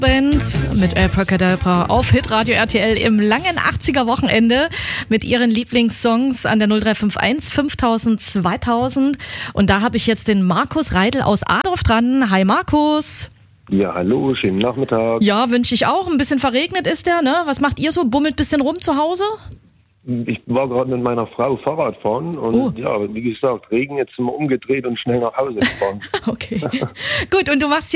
Band mit Abracadabra auf Hitradio RTL im langen 80er Wochenende mit ihren Lieblingssongs an der 0351 5000 2000. Und da habe ich jetzt den Markus Reidel aus Adorf dran. Hi Markus. Ja, hallo, schönen Nachmittag. Ja, wünsche ich auch. Ein bisschen verregnet ist der, ne? Was macht ihr so? Bummelt ein bisschen rum zu Hause? Ich war gerade mit meiner Frau Fahrrad fahren und ja, wie gesagt, Regen, jetzt sind wir umgedreht und schnell nach Hause gefahren. Okay. Gut, und du machst